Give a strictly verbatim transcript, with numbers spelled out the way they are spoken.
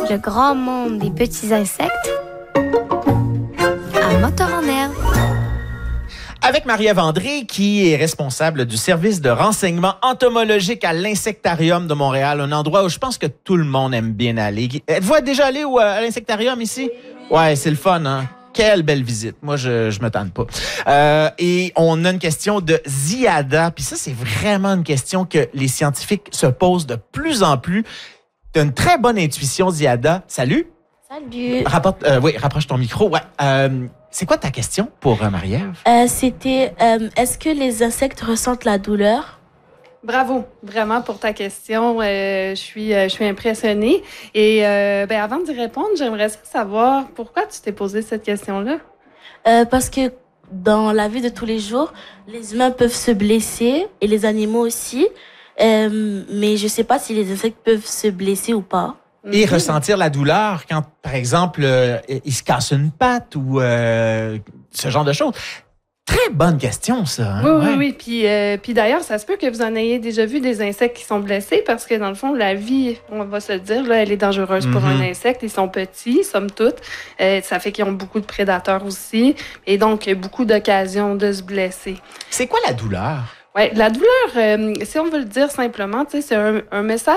le grand monde des petits insectes à Moteur en herbe. Avec Marie-Ève André, qui est responsable du service de renseignement entomologique à l'Insectarium de Montréal, un endroit où je pense que tout le monde aime bien aller. Êtes-vous déjà allé au, à l'Insectarium ici? Ouais, c'est le fun, hein? Quelle belle visite. Moi, je je me tente pas. Euh, et on a une question de Ziada. Puis ça, c'est vraiment une question que les scientifiques se posent de plus en plus. Tu as une très bonne intuition, Ziada. Salut. Salut. Rapporte, euh, oui, rapproche ton micro. Ouais. Euh, c'est quoi ta question pour euh, Marie-Ève? Euh, c'était, euh, est-ce que les insectes ressentent la douleur? Bravo, vraiment, pour ta question. Euh, je suis, euh, je suis impressionnée. Et euh, ben, avant d'y répondre, j'aimerais savoir pourquoi tu t'es posé cette question-là. Euh, parce que dans la vie de tous les jours, les humains peuvent se blesser et les animaux aussi. Euh, mais je sais pas si les insectes peuvent se blesser ou pas. Et Mhm. ressentir la douleur quand, par exemple, euh, il se casse une patte ou euh, ce genre de choses. Très bonne question, ça. Hein? Oui, Ouais. oui, oui. Puis, euh, puis d'ailleurs, ça se peut que vous en ayez déjà vu des insectes qui sont blessés parce que, dans le fond, la vie, on va se le dire, là, elle est dangereuse pour Mhm. un insecte. Ils sont petits, somme toute. Euh, ça fait qu'ils ont beaucoup de prédateurs aussi. Et donc, beaucoup d'occasions de se blesser. C'est quoi la douleur? Ouais, la douleur, euh, si on veut le dire simplement, tu sais, c'est un, un message